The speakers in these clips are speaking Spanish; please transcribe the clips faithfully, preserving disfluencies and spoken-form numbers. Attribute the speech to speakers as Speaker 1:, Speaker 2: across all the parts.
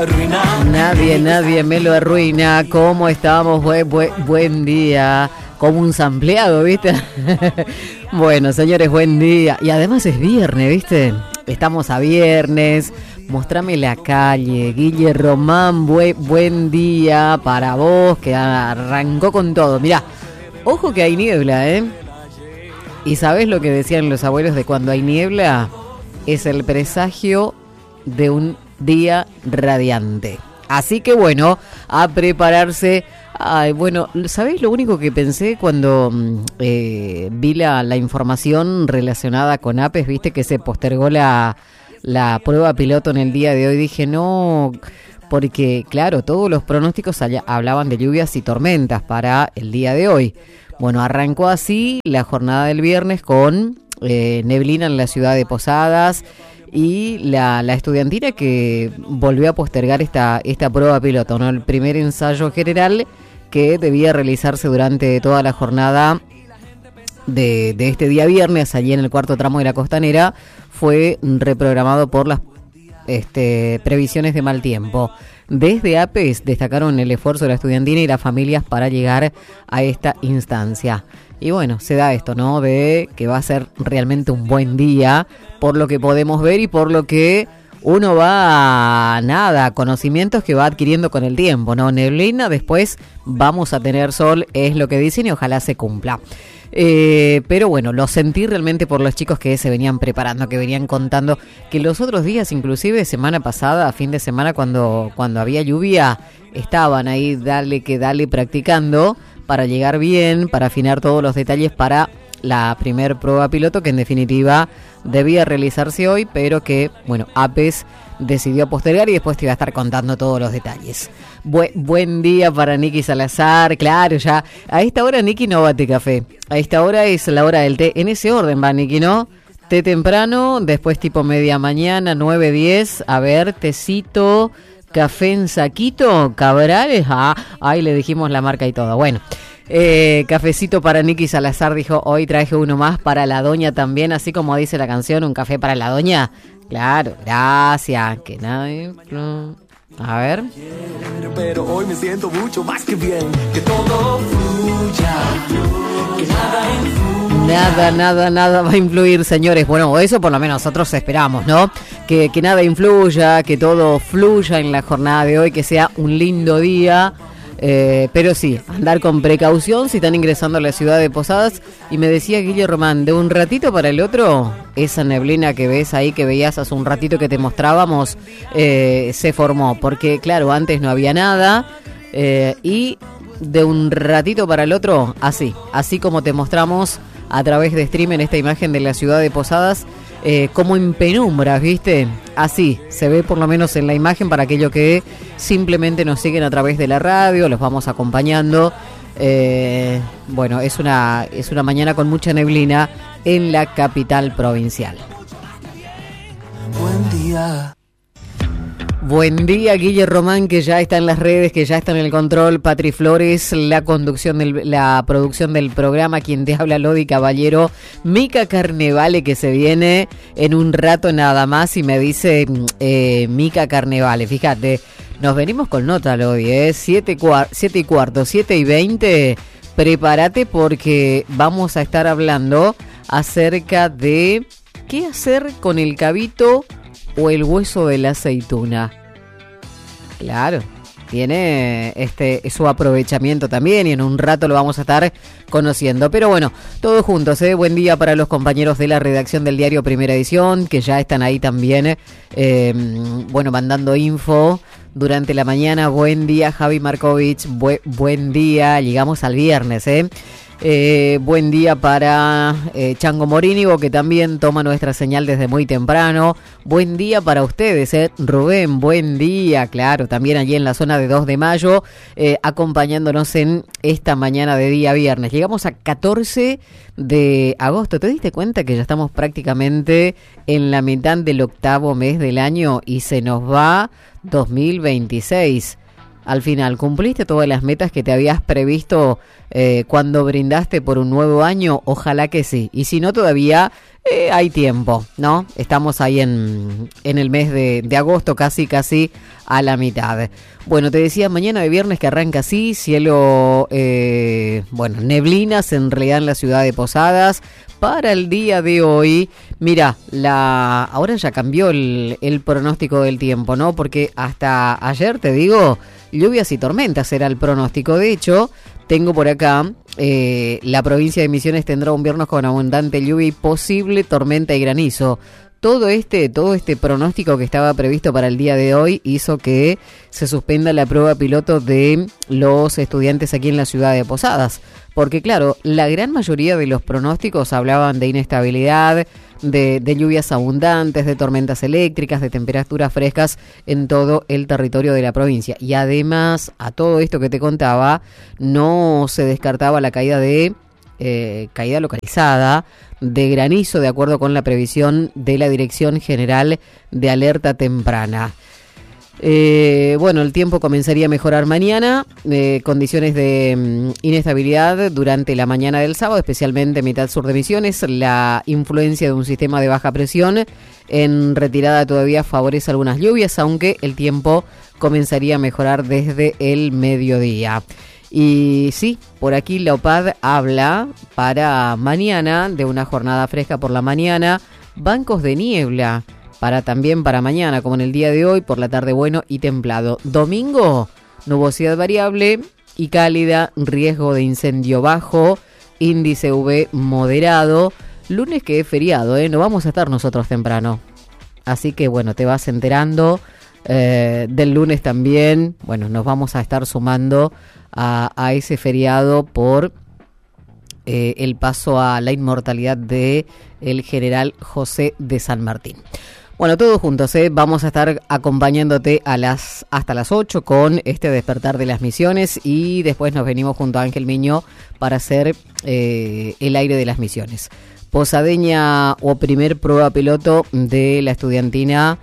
Speaker 1: Nadie, nadie me lo arruina. ¿Cómo estamos? Buen, buen, buen día. Como un sampleado, ¿viste? Bueno, señores, buen día. Y además es viernes, ¿viste? Estamos a viernes. Mostrame la calle. Guille Román, buen, buen día para vos, que arrancó con todo. Mirá, ojo que hay niebla, ¿eh? ¿Y sabés lo que decían los abuelos de cuando hay niebla? Es el presagio de un día radiante. Así que bueno, a prepararse. Ay, bueno, ¿sabés lo único que pensé cuando eh, vi la, la información relacionada con APES? Viste que se postergó la, la prueba piloto en el día de hoy. Dije, no, porque claro, todos los pronósticos allá hablaban de lluvias y tormentas para el día de hoy. Bueno, arrancó así la jornada del viernes con eh, neblina en la ciudad de Posadas. Y la, la estudiantina que volvió a postergar esta, esta prueba piloto, ¿no? El primer ensayo general que debía realizarse durante toda la jornada de, de este día viernes, allí en el cuarto tramo de la Costanera, fue reprogramado por las este, previsiones de mal tiempo. Desde APES destacaron el esfuerzo de la estudiantina y las familias para llegar a esta instancia. Y bueno, se da esto, ¿no? De que va a ser realmente un buen día, por lo que podemos ver y por lo que uno va a, nada, conocimientos que va adquiriendo con el tiempo, ¿no? Neblina, después vamos a tener sol, es lo que dicen y ojalá se cumpla. Eh, pero bueno, lo sentí realmente por los chicos que se venían preparando, que venían contando que los otros días, inclusive semana pasada, a fin de semana, cuando, cuando había lluvia, estaban ahí, dale que dale, practicando para llegar bien, para afinar todos los detalles para la primer prueba piloto, que en definitiva debía realizarse hoy, pero que, bueno, APES decidió postergar y después te iba a estar contando todos los detalles. Buen, buen día para Nicky Salazar, claro, ya a esta hora Nicky no bate café, a esta hora es la hora del té, en ese orden va Nicky, ¿no? Té temprano, después tipo media mañana, nueve, diez, a ver, tecito, café en saquito, Cabrales, ah, ahí le dijimos la marca y todo, bueno. Eh, cafecito para Nicky Salazar, dijo, hoy traje uno más para la doña también, así como dice la canción, un café para la doña. Claro, gracias, que nadie... A ver. Pero hoy me siento mucho más que bien, que todo fluya, que nada influya. Nada, nada, nada va a influir, señores. Bueno, eso por lo menos nosotros esperamos, ¿no? Que, que nada influya, que todo fluya en la jornada de hoy, que sea un lindo día. Eh, pero sí, andar con precaución si están ingresando a la ciudad de Posadas. Y me decía Guille Román, de un ratito para el otro, esa neblina que ves ahí, que veías hace un ratito que te mostrábamos, eh, se formó. Porque claro, antes no había nada, eh, y de un ratito para el otro, así, así como te mostramos a través de stream en esta imagen de la ciudad de Posadas, eh, como en penumbras, ¿viste? Así se ve por lo menos en la imagen para aquellos que simplemente nos siguen a través de la radio, los vamos acompañando. Eh, bueno, es una, es una mañana con mucha neblina en la capital provincial. Buen día. Buen día, Guille Román, que ya está en las redes, que ya está en el control. Patri Flores, la conducción del, la producción del programa, quien te habla, Lodi Caballero. Mica Carnevale, que se viene en un rato nada más, y me dice eh, Mica Carnevale. Fíjate, nos venimos con nota, Lodi, ¿eh? Siete, cuar- siete y cuarto, siete y veinte. Prepárate porque vamos a estar hablando acerca de qué hacer con el cabito o el hueso de la aceituna. Claro, tiene este su aprovechamiento también y en un rato lo vamos a estar conociendo. Pero bueno, todos juntos, ¿eh? Buen día para los compañeros de la redacción del diario Primera Edición, que ya están ahí también, eh, bueno, mandando info durante la mañana. Buen día, Javi Markovich, Bu- buen día, llegamos al viernes, ¿eh? Eh, buen día para eh, Chango Morínigo, que también toma nuestra señal desde muy temprano. Buen día para ustedes, eh. Rubén, buen día, claro, también allí en la zona de dos de mayo, eh, acompañándonos en esta mañana de día viernes. Llegamos a catorce de agosto. ¿Te diste cuenta que ya estamos prácticamente en la mitad del octavo mes del año y se nos va dos mil veintiséis? Al final, ¿cumpliste todas las metas que te habías previsto eh, cuando brindaste por un nuevo año? Ojalá que sí. Y si no, todavía Eh, hay tiempo, ¿no? Estamos ahí en, en el mes de, de agosto, casi, casi a la mitad. Bueno, te decía, mañana de viernes que arranca así, cielo, eh, bueno, neblinas en realidad en la ciudad de Posadas. Para el día de hoy, mira, la ahora ya cambió el, el pronóstico del tiempo, ¿no? Porque hasta ayer, te digo, lluvias y tormentas era el pronóstico. De hecho, tengo por acá, eh, la provincia de Misiones tendrá un viernes con abundante lluvia y posible tormenta y granizo. Todo este, todo este pronóstico que estaba previsto para el día de hoy hizo que se suspenda la prueba piloto de los estudiantes aquí en la ciudad de Posadas. Porque claro, la gran mayoría de los pronósticos hablaban de inestabilidad, de, de lluvias abundantes, de tormentas eléctricas, de temperaturas frescas en todo el territorio de la provincia. Y además, a todo esto que te contaba, no se descartaba la caída de eh, caída localizada de granizo, de acuerdo con la previsión de la Dirección General de Alerta Temprana. Eh, bueno, el tiempo comenzaría a mejorar mañana, eh, condiciones de mm, inestabilidad durante la mañana del sábado, especialmente mitad sur de Misiones. La influencia de un sistema de baja presión en retirada todavía favorece algunas lluvias, aunque el tiempo comenzaría a mejorar desde el mediodía. Y sí, por aquí la O P A D habla para mañana de una jornada fresca por la mañana, bancos de niebla para también para mañana, como en el día de hoy, por la tarde bueno y templado. Domingo, nubosidad variable y cálida, riesgo de incendio bajo, índice U V moderado. Lunes que es feriado, ¿eh? No vamos a estar nosotros temprano. Así que bueno, te vas enterando eh, del lunes también. Bueno, nos vamos a estar sumando a, a ese feriado por eh, el paso a la inmortalidad de el general José de San Martín. Bueno, todos juntos, ¿eh? Vamos a estar acompañándote a las hasta las ocho con este despertar de las misiones y después nos venimos junto a Ángel Miño para hacer eh, el aire de las misiones. Posadeña o primer prueba piloto de la estudiantina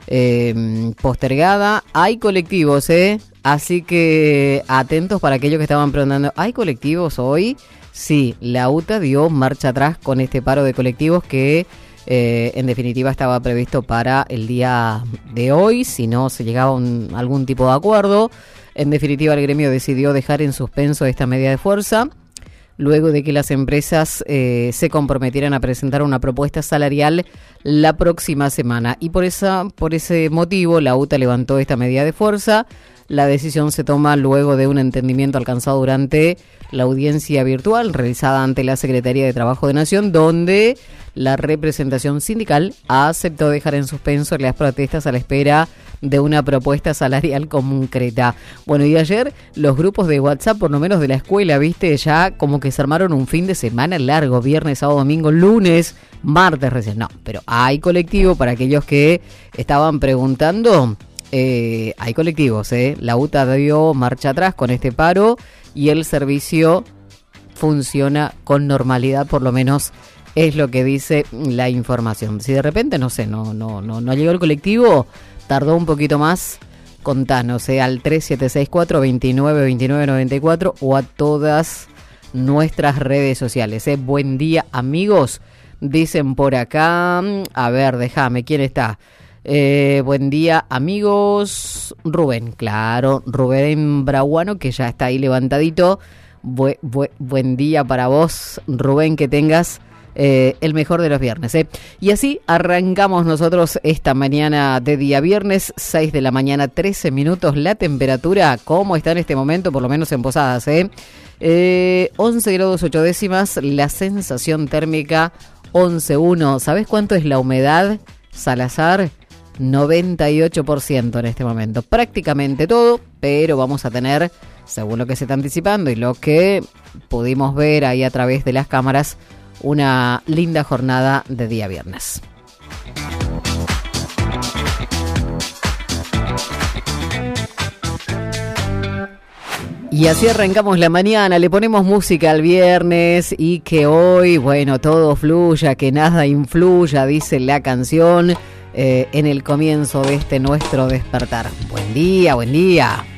Speaker 1: eh, postergada. Hay colectivos, ¿eh? Así que atentos para aquellos que estaban preguntando, ¿hay colectivos hoy? Sí, la U T A dio marcha atrás con este paro de colectivos que Eh, en definitiva estaba previsto para el día de hoy, si no se llegaba a un, algún tipo de acuerdo. En definitiva, el gremio decidió dejar en suspenso esta medida de fuerza, luego de que las empresas eh, se comprometieran a presentar una propuesta salarial la próxima semana. Y por, esa, por ese motivo, la U T A levantó esta medida de fuerza. La decisión se toma luego de un entendimiento alcanzado durante la audiencia virtual realizada ante la Secretaría de Trabajo de Nación, donde la representación sindical aceptó dejar en suspenso las protestas a la espera de una propuesta salarial concreta. Bueno, y ayer los grupos de WhatsApp, por lo menos de la escuela, viste, ya como que se armaron un fin de semana largo, viernes, sábado, domingo, lunes, martes recién. No, pero hay colectivo para aquellos que estaban preguntando. Eh, hay colectivos, ¿eh? La U T A dio marcha atrás con este paro y el servicio funciona con normalidad, por lo menos es lo que dice la información. Si de repente, no sé, no no no, no llegó el colectivo, tardó un poquito más, contanos, ¿eh? Al tres siete seis cuatro, dos nueve dos nueve nueve cuatro o a todas nuestras redes sociales, ¿eh? Buen día, amigos, dicen por acá. A ver, déjame, ¿quién está? Eh, buen día, amigos. Rubén, claro, Rubén Braguano, que ya está ahí levantadito. Bu- bu- buen día para vos, Rubén, que tengas eh, el mejor de los viernes, ¿eh? Y así arrancamos nosotros esta mañana de día viernes, seis de la mañana, trece minutos. La temperatura, ¿cómo está en este momento? Por lo menos en Posadas, ¿eh? Eh, once grados ocho décimas, la sensación térmica once coma uno. ¿Sabés cuánto es la humedad, Salazar? noventa y ocho por ciento en este momento, prácticamente todo, pero vamos a tener, según lo que se está anticipando y lo que pudimos ver ahí a través de las cámaras, una linda jornada de día viernes. Y así arrancamos la mañana, le ponemos música al viernes y que hoy, bueno, todo fluya, que nada influya, dice la canción. Eh, en el comienzo de este nuestro despertar. Buen día, buen día.